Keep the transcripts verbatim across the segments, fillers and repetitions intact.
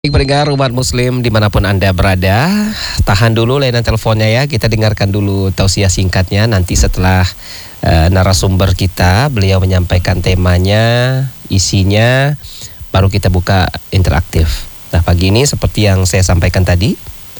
Baik pendengar umat muslim dimanapun Anda berada, tahan dulu layanan teleponnya ya. Kita dengarkan dulu tausiah singkatnya. Nanti setelah uh, narasumber kita, beliau menyampaikan temanya, isinya, baru kita buka interaktif. Nah pagi ini seperti yang saya sampaikan tadi,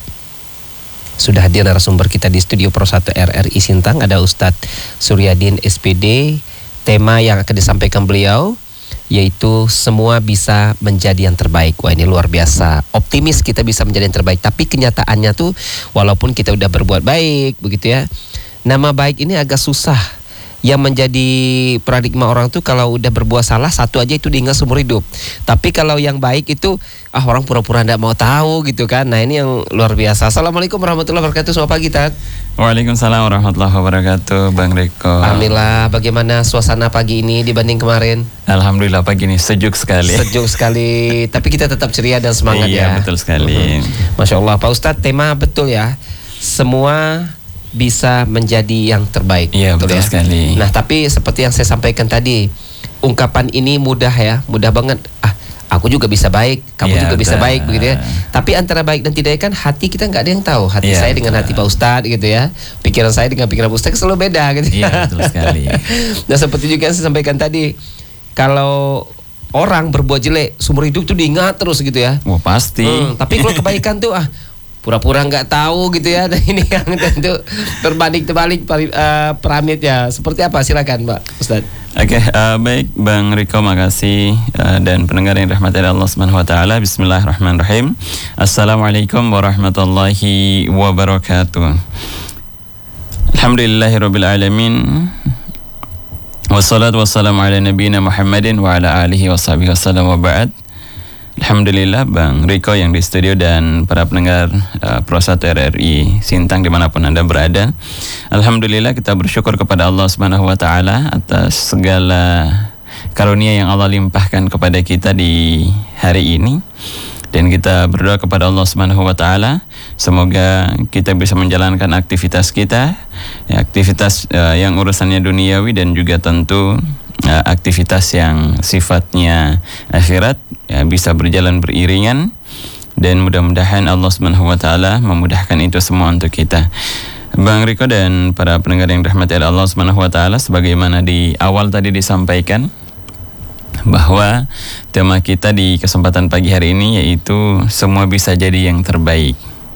sudah hadir narasumber kita di studio Pro satu R R I Sintang. Ada Ustadz Suryadin S P D. Tema yang akan disampaikan beliau yaitu semua bisa menjadi yang terbaik. Wah ini luar biasa. Optimis kita bisa menjadi yang terbaik. Tapi kenyataannya tuh walaupun kita udah berbuat baik begitu ya, nama baik ini agak susah. Yang menjadi paradigma orang tuh kalau udah berbuat salah satu aja itu diingat seumur hidup. Tapi kalau yang baik itu ah orang pura-pura enggak mau tahu gitu kan. Nah ini yang luar biasa. Assalamualaikum warahmatullahi wabarakatuh. Selamat pagi Tad. Waalaikumsalam warahmatullahi wabarakatuh, Bang Riko. Alhamdulillah. Bagaimana suasana pagi ini dibanding kemarin? Alhamdulillah pagi ini sejuk sekali. Sejuk sekali. Tapi kita tetap ceria dan semangat iya, ya. Iya betul sekali. Masya Allah Pak Ustadz, tema betul ya. Semua bisa menjadi yang terbaik. Iya betul, betul ya? sekali. Nah tapi seperti yang saya sampaikan tadi, ungkapan ini mudah ya, mudah banget. Ah, aku juga bisa baik, kamu ya, juga betul. bisa baik begitu ya. Tapi antara baik dan tidak kan hati kita nggak ada yang tahu. Hati ya, saya betul. dengan hati Pak Ustadz gitu ya. Pikiran saya dengan pikiran Pak Ustadz selalu beda gitu. Iya betul sekali. Nah seperti juga yang saya sampaikan tadi, kalau orang berbuat jelek seumur hidup tuh diingat terus gitu ya. Wah pasti. Hmm, tapi kalau kebaikan tuh ah pura-pura nggak tahu gitu ya. Dan ini yang tentu berbanding terbalik uh, pramit ya. Seperti apa? Silakan Pak Ustadz. Oke, okay, uh, baik Bang Riko, makasih uh, dan pendengar yang dirahmati Allah Subhanahu wa taala. Bismillahirrahmanirrahim. Assalamualaikum warahmatullahi wabarakatuh. Alhamdulillahirabbil alamin. Wassalatu wassalamu ala nabiyina Muhammadin wa ala alihi washabihi wasallam wa ba'd. Alhamdulillah Bang Riko yang di studio dan para pendengar uh, Pro satu R R I Sintang dimanapun Anda berada. Alhamdulillah kita bersyukur kepada Allah Subhanahu wa taala atas segala karunia yang Allah limpahkan kepada kita di hari ini. Dan kita berdoa kepada Allah Subhanahu wa taala semoga kita bisa menjalankan aktivitas kita, ya, aktivitas uh, yang urusannya duniawi dan juga tentu uh, aktivitas yang sifatnya akhirat ya, bisa berjalan beriringan dan mudah-mudahan Allah Subhanahu wa taala memudahkan itu semua untuk kita. Bang Riko dan para pendengar yang dirahmati Allah Subhanahu wa taala, sebagaimana di awal tadi disampaikan bahwa tema kita di kesempatan pagi hari ini yaitu semua bisa jadi yang terbaik.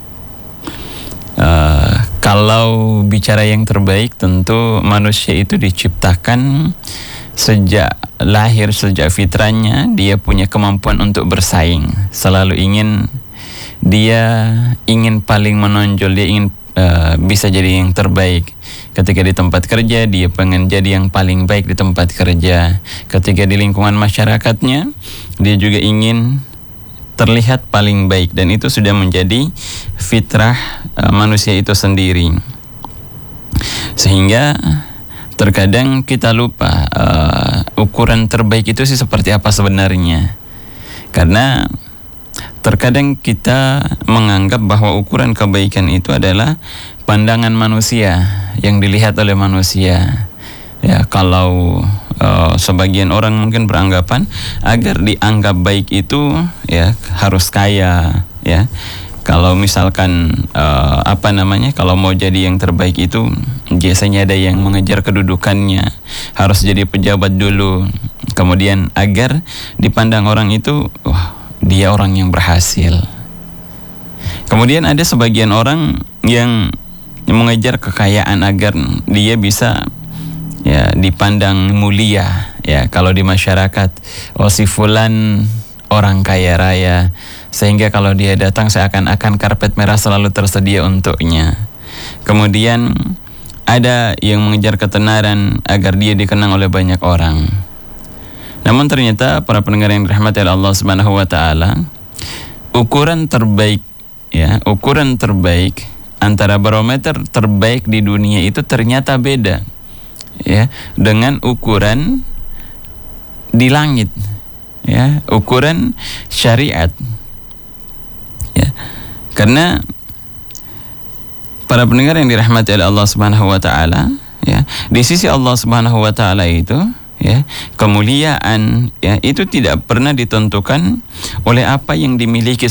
Uh, kalau bicara yang terbaik, tentu manusia itu diciptakan sejak lahir, sejak fitrahnya dia punya kemampuan untuk bersaing. Selalu ingin, dia ingin paling menonjol, dia ingin uh, bisa jadi yang terbaik. Ketika di tempat kerja, dia pengen jadi yang paling baik di tempat kerja. Ketika di lingkungan masyarakatnya, dia juga ingin terlihat paling baik. Dan itu sudah menjadi fitrah uh, manusia itu sendiri. Sehingga terkadang kita lupa uh, ukuran terbaik itu sih seperti apa sebenarnya. Karena terkadang kita menganggap bahwa ukuran kebaikan itu adalah pandangan manusia, yang dilihat oleh manusia. Ya, kalau uh, sebagian orang mungkin beranggapan agar dianggap baik itu ya harus kaya, ya. Kalau misalkan uh, apa namanya, kalau mau jadi yang terbaik itu biasanya ada yang mengejar kedudukannya, harus jadi pejabat dulu. Kemudian agar dipandang orang itu, wah, dia orang yang berhasil. Kemudian ada sebagian orang yang mengejar kekayaan agar dia bisa ya dipandang mulia, ya kalau di masyarakat. Oh si fulan orang kaya raya, sehingga kalau dia datang seakan-akan karpet merah selalu tersedia untuknya. Kemudian ada yang mengejar ketenaran agar dia dikenang oleh banyak orang. Namun ternyata para pendengar yang dirahmati Allah Subhanahu wa taala, ukuran terbaik ya, ukuran terbaik antara barometer terbaik di dunia itu ternyata beda ya dengan ukuran di langit, ya, ukuran syariat. Ya. Karena para pendengar yang dirahmati oleh Allah Subhanahu wa taala, ya, di sisi Allah Subhanahu wa taala itu ya, kemuliaan ya itu tidak pernah ditentukan oleh apa yang dimiliki